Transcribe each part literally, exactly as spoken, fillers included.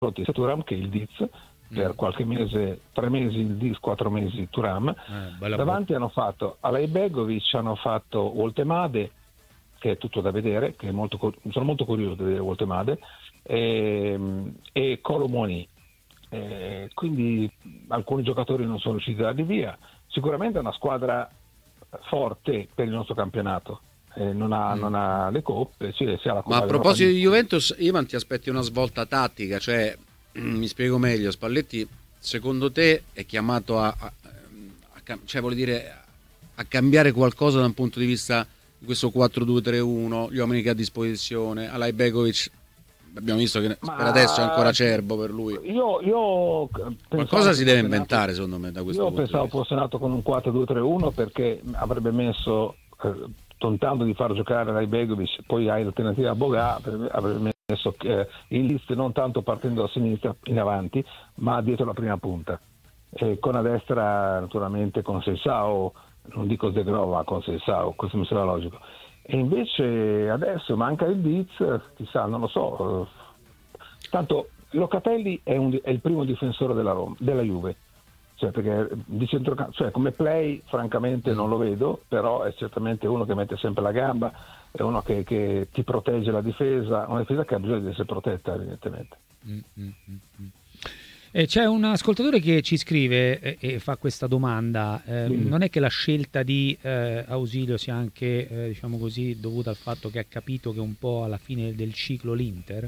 sia Thuram che il Diz, per qualche mese, tre mesi il Diz, quattro mesi Thuram. Eh, Davanti hanno fatto Alaibegovic, hanno fatto Woltemade, che è tutto da vedere, che è molto, sono molto curioso di vedere Woltemade, e, e Kolo Muani. E quindi alcuni giocatori non sono riusciti a darli via. Sicuramente è una squadra forte per il nostro campionato. Eh, non, ha, mm. non ha le coppe, sì, sia la Coppa. Ma a proposito di Juventus, Ivan, ti aspetti una svolta tattica, cioè mi spiego meglio, Spalletti secondo te è chiamato a, a, a cioè vuol dire a cambiare qualcosa da un punto di vista di questo quattro due tre uno, gli uomini che ha a disposizione? Alaibegovic abbiamo visto che Ma per adesso è ancora acerbo per lui. Io, io qualcosa si deve inventare nato, secondo me da questo io punto pensavo fosse nato con un quattro due tre uno perché avrebbe messo eh, tentando di far giocare Alaibegovic, poi hai l'alternativa a Bogà, avrebbe messo eh, il list non tanto partendo da sinistra in avanti ma dietro la prima punta, e con a destra naturalmente con Sensao, non dico Zegrova, con Sensao, questo mi sembra logico. E invece adesso manca il Diz, chissà, non lo so. Tanto Locatelli è, un, è il primo difensore della, Roma, della Juve, cioè perché di centrocampo, cioè come play francamente non lo vedo, però è certamente uno che mette sempre la gamba, è uno che, che ti protegge la difesa, una difesa che ha bisogno di essere protetta evidentemente. Mm-hmm. Eh, c'è un ascoltatore che ci scrive e, e fa questa domanda, eh, mm. non è che la scelta di eh, Ausilio sia anche eh, diciamo così dovuta al fatto che ha capito che un po' alla fine del ciclo l'Inter?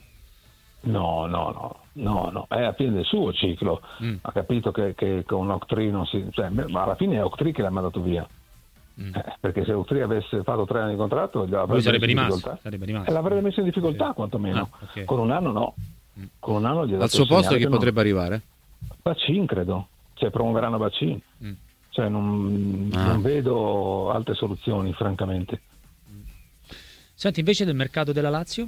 No, no, no, no, no, è alla fine del suo ciclo, mm. ha capito che, che con Octree non si, cioè, ma alla fine è Octree che l'ha mandato via, mm. eh, perché se Octree avesse fatto tre anni di contratto lui sarebbe rimasto, sarebbe rimasto. E l'avrebbe messo in difficoltà sì. quantomeno, ah, okay. Con un anno no. Con un anno gli al suo posto chi potrebbe non... arrivare? Bacin credo, cioè promuoveranno Bacin, mm. cioè non, ah. non vedo altre soluzioni francamente. Senti, invece del mercato della Lazio?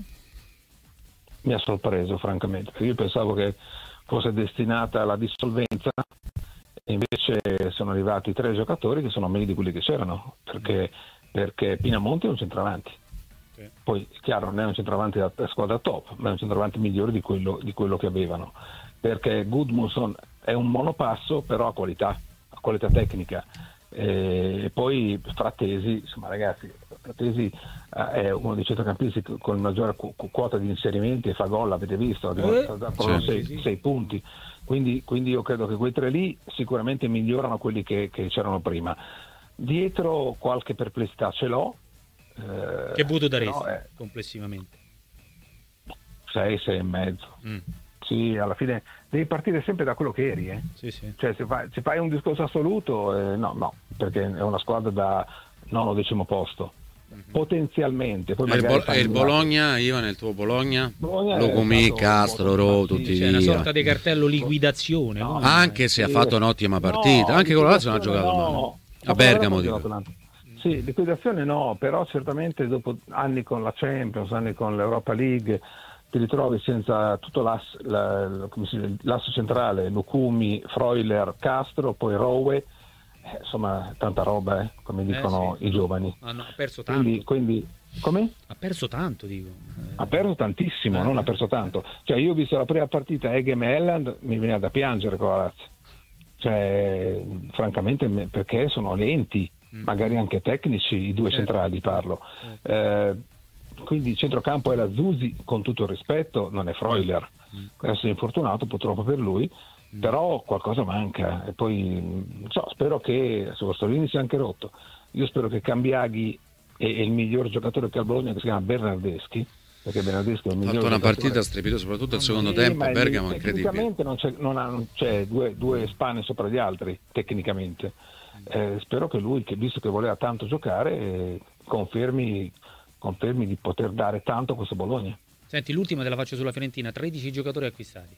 Mi ha sorpreso francamente, io pensavo che fosse destinata alla dissolvenza e invece sono arrivati tre giocatori che sono meglio di quelli che c'erano, perché, perché Pinamonti è un centravanti. Poi chiaro non è un centravanti da squadra top, ma è un centravanti migliore di quello, di quello che avevano, perché Gudmundsson è un monopasso però ha qualità, ha qualità tecnica, e poi Frattesi, insomma ragazzi, Frattesi è uno dei centrocampisti con maggiore quota di inserimenti e fa gol, avete visto, ha dato sei punti, quindi, quindi io credo che quei tre lì sicuramente migliorano quelli che, che c'erano prima. Dietro qualche perplessità ce l'ho. Eh, che voto daresti è... complessivamente? sei, sei e mezzo. Mm. Sì, alla fine devi partire sempre da quello che eri, eh? Sì, sì. Cioè se fai, se fai un discorso assoluto, eh, no, no, perché è una squadra da nono decimo posto. Mm-hmm. Potenzialmente. Poi e il, Bo- e il Bologna, Ivan, nel tuo Bologna? Locomì, Castro, Ro, tutti via. C'è una sorta di cartello liquidazione. No, anche se sì. ha fatto un'ottima partita, no, anche con la Lazio non ha giocato no. male. A Bergamo dico. Sì, liquidazione no, però certamente dopo anni con la Champions, anni con l'Europa League, ti ritrovi senza tutto l'asse, la, come si dice, l'asse centrale, Lukumi, Freuler, Castro, poi Rowe, eh, insomma tanta roba, eh, come dicono eh sì. i giovani. Ah, no, ha perso tanto. Quindi, quindi, come? Ha perso tanto, dico. Eh. Ha perso tantissimo, eh. non ha perso tanto. Cioè io ho visto la prima partita Egem e Helland, mi veniva da piangere con la Lazio. Cioè, francamente, perché sono lenti. Magari anche tecnici, i due certo. centrali parlo, eh, quindi il centrocampo è la Zusi, con tutto il rispetto, non è Freuler, adesso è infortunato purtroppo per lui, però qualcosa manca e poi so, spero che Sorsolini sia anche rotto, io spero che Cambiaghi è, è il miglior giocatore che ha il Bologna, che si chiama Bernardeschi, perché Bernardeschi è il miglior ha fatto una giocatore. partita strepitosa, soprattutto il secondo sì, tempo, Bergamo incredibile, tecnicamente non c'è, non ha, non c'è due, due spanne sopra gli altri tecnicamente. Eh, spero che lui, che visto che voleva tanto giocare, eh, confermi, confermi di poter dare tanto a questo Bologna. Senti, l'ultima te la faccio sulla Fiorentina, tredici giocatori acquistati.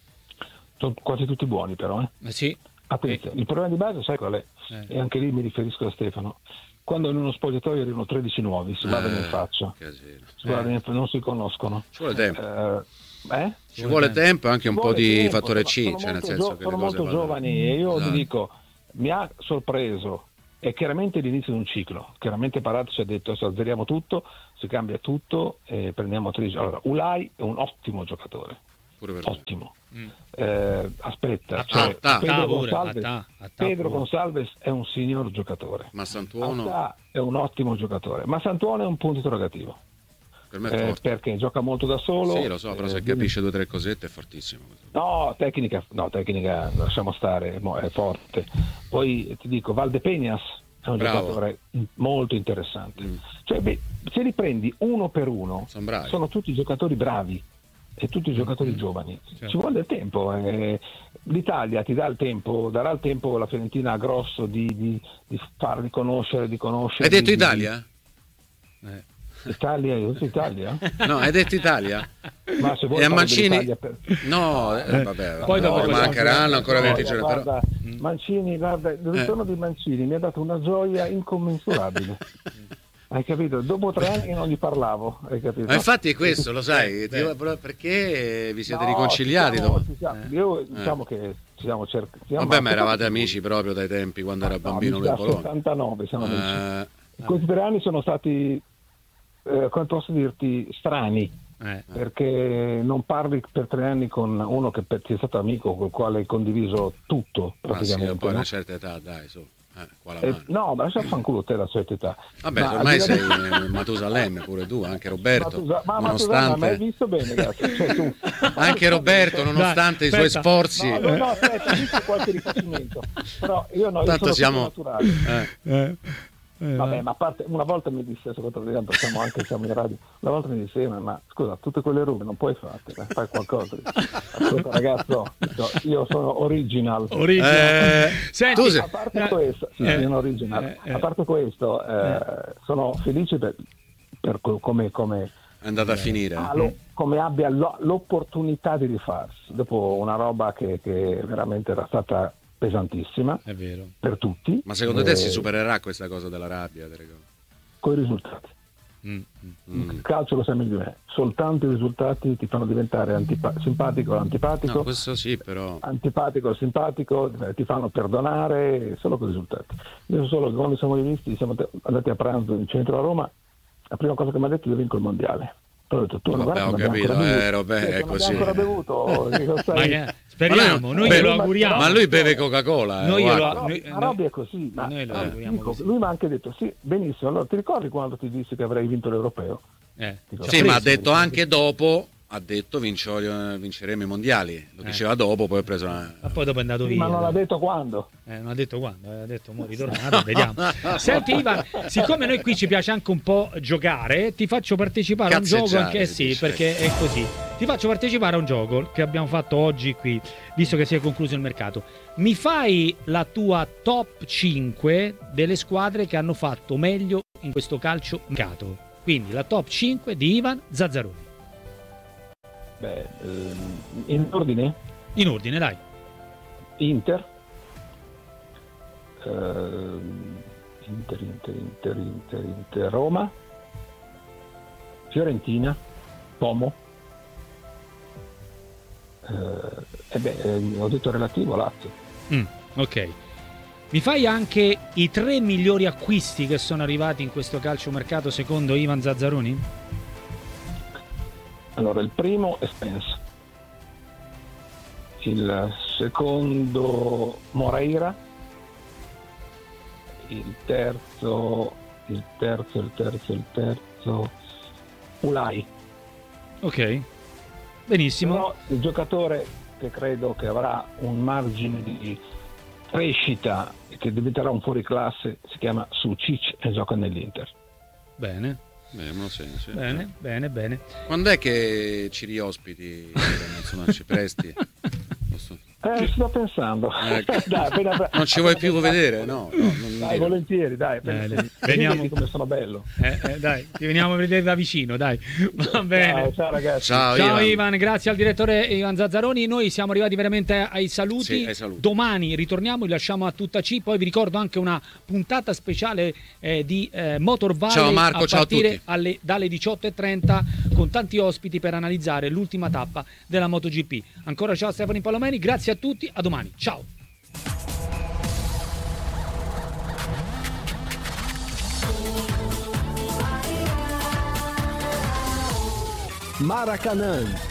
Sono quasi tutti buoni però. Eh? Eh sì. Attenzione, eh. Il problema di base sai qual è? Eh. E anche lì mi riferisco a Stefano. Quando in uno spogliatoio arrivano tredici nuovi, si guardano eh, in faccia, si guardano in, non si conoscono. Ci vuole tempo. Eh, eh? Ci vuole tempo e anche un po' di tempo, fattore C, sono cioè nel molto senso gio- che sono le cose molto vanno... giovani e io esatto. ti dico, mi ha sorpreso, è chiaramente l'inizio di un ciclo, chiaramente Parato ci ha detto adesso azzeriamo tutto, si cambia tutto e prendiamo tredici. Allora, Ulai è un ottimo giocatore, Pure per ottimo. Mm. Eh, aspetta, cioè, Attà, Pedro, attà, Gonçalves, attà, attà, Pedro Gonçalves è un signor giocatore. Ma Santuono Attà è un ottimo giocatore, ma Santuono è un punto interrogativo. Per me è eh, perché gioca molto da solo. Sì, lo so, però eh, se capisce due o tre cosette è fortissimo. No, tecnica, no, tecnica lasciamo stare, è forte. Poi ti dico, Valdepeñas è un Bravo. giocatore molto interessante. Mm. Cioè, beh, se li prendi uno per uno, sono, sono tutti giocatori bravi e tutti giocatori mm. giovani. Certo. Ci vuole del tempo. Eh. L'Italia ti dà il tempo, darà il tempo alla Fiorentina a grosso di, di, di farli conoscere, di conoscere. Hai detto di, Italia? Di, eh. Italia, io sono Italia? No, hai detto Italia? Ma se vuoi e a Mancini per... no, eh, vabbè, poi no, dopo mancheranno ancora venti giorni, guarda, però Mancini, guarda, il ritorno eh. di Mancini mi ha dato una gioia incommensurabile. Hai capito? Dopo tre anni non gli parlavo, hai capito? Ma infatti è questo, lo sai, eh, ti, perché vi siete no, riconciliati? Ci siamo, ci siamo. Eh. Io diciamo eh. che ci siamo cercati. Vabbè, ma eravate amici proprio dai tempi quando era bambino nel Bologna. settantanove siamo eh. amici. Questi tre anni sono stati Eh, come posso dirti, strani, eh. perché non parli per tre anni con uno che per, ti è stato amico, con il quale hai condiviso tutto praticamente. Ma sì, poi no? una certa età, dai, su. Eh, qua la eh, no, ma lascia fanculo te la certa età. Vabbè, ma ormai sei di... Matusalemme pure tu, anche Roberto. Matusa... Ma nonostante... ma hai visto bene, ragazzi? Cioè, tu... Anche Roberto, nonostante dai, i suoi sforzi. No, no, no, aspetta, visto qualche rifacimento. Però io no, io tanto sono siamo naturale. Eh. Eh. Eh, Vabbè, ma a parte, una volta mi disse, tanto siamo anche siamo in radio, una volta mi disse, ma, ma scusa, tutte quelle robe non puoi farle, fai qualcosa. Ascolta, ragazzo, io sono original. Original. Eh, Senti, a, a parte eh, questo, sì, eh, sono original. Eh, eh, a parte questo, eh, sono felice per, per come, come è andata a finire. Ah, lo, come abbia lo, l'opportunità di rifarsi dopo una roba che, che veramente era stata pesantissima, è vero, per tutti. Ma secondo eh, te si supererà questa cosa della rabbia? Con i risultati. Mm, mm. Il calcio lo sai meglio di me, soltanto i risultati ti fanno diventare antipa- simpatico o antipatico. No, questo sì, però antipatico o simpatico, ti fanno perdonare solo con i risultati. Io solo che quando siamo rivisti, siamo andati a pranzo in centro a Roma, la prima cosa che mi ha detto, io vinco il mondiale. Però ho detto, tu, vabbè, guarda, ho capito, eh, Robè, è così. Non abbiamo ancora bevuto. Ma, speriamo, noi glielo auguriamo. Ma lui beve Coca-Cola. Noi eh, glielo, no, noi, la roba è così. Ma, noi lo eh, auguriamo dico, così. lui mi ha anche detto, sì, benissimo, allora ti ricordi quando ti dissi che avrei vinto l'Europeo? Eh, dico, sì, ma ha detto anche dopo, ha detto vincio, vinceremo i mondiali. Lo diceva eh. dopo, poi ha preso una... Ma poi dopo è andato sì, via. Ma non l'ha detto quando? Eh, non ha detto quando, ha detto mo ritornato, vediamo. Senti Ivan, siccome noi qui ci piace anche un po' giocare, ti faccio partecipare a un gioco anche sì, dice. Perché è così. Ti faccio partecipare a un gioco che abbiamo fatto oggi qui, visto che si è concluso il mercato. Mi fai la tua top cinque delle squadre che hanno fatto meglio in questo calcio mercato. Quindi la top cinque di Ivan Zazzaroni. Beh, ehm, in ordine? In ordine, dai. Inter. Ehm, Inter, Inter, Inter, Inter, Inter, Roma. Fiorentina. Como. Eh, e beh, eh, ho detto relativo Lazio. Mm, ok. Mi fai anche i tre migliori acquisti che sono arrivati in questo calciomercato secondo Ivan Zazzaroni? Allora, il primo è Spence, il secondo Moreira, il terzo, il terzo, il terzo, il terzo Ulai. Ok, benissimo. Però il giocatore che credo che avrà un margine di crescita e che diventerà un fuoriclasse si chiama Sucic e gioca nell'Inter. Bene. Bene, sì, sì. bene, bene, bene. Quando è che ci riospiti? Insomma, ci presti? Posso... Eh, sto pensando. Eh, dai, appena, appena, non ci vuoi più vedere? No, no non dai, volentieri, dai. dai, dai. Veniamo come sono bello. Eh, eh, dai, ti veniamo a vedere da vicino, dai. Va bene. Ciao, ciao ragazzi. Ciao, ciao Ivan. Ivan, grazie al direttore Ivan Zazzaroni. Noi siamo arrivati veramente ai saluti. Sì, ai saluti. Domani ritorniamo, vi lasciamo a tutta C. Poi vi ricordo anche una puntata speciale eh, di eh, Motor Valley ciao Marco, a ciao partire a tutti. alle, dalle diciotto e trenta con tanti ospiti per analizzare l'ultima tappa della MotoGP. Ancora ciao Stefano Palomeni, grazie a tutti, a domani. Ciao. Maracanã